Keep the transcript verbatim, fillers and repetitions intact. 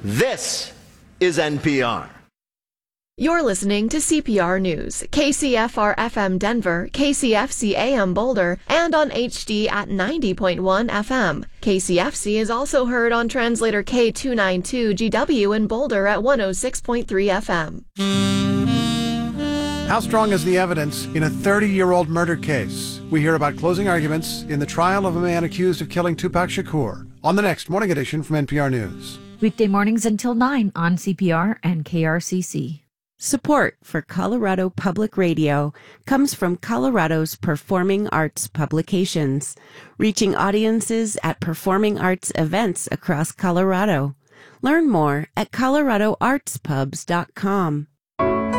This is N P R. You're listening to C P R News, K C F R F M Denver, K C F C A M Boulder, and on H D at ninety point one F M. K C F C is also heard on translator K two ninety-two G W in Boulder at one oh six point three F M. How strong is the evidence in a thirty-year-old murder case? We hear about closing arguments in the trial of a man accused of killing Tupac Shakur on the next Morning Edition from N P R News. Weekday mornings until nine on C P R and K R C C. Support for Colorado Public Radio comes from Colorado's Performing Arts Publications, reaching audiences at performing arts events across Colorado. Learn more at colorado arts pubs dot com.